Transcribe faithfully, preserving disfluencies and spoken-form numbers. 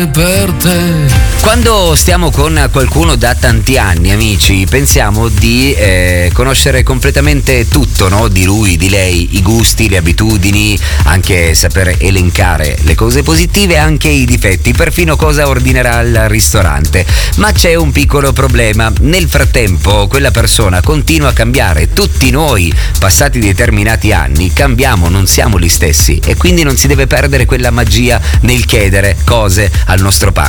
per te. Quando stiamo con qualcuno da tanti anni, amici, pensiamo di eh, conoscere completamente tutto, no? Di lui, di lei, i gusti, le abitudini, anche sapere elencare le cose positive, anche i difetti, perfino cosa ordinerà al ristorante. Ma c'è un piccolo problema: nel frattempo quella persona continua a cambiare. Tutti noi, passati determinati anni, cambiamo, non siamo gli stessi, e quindi non si deve perdere quella magia nel chiedere cose al nostro partner.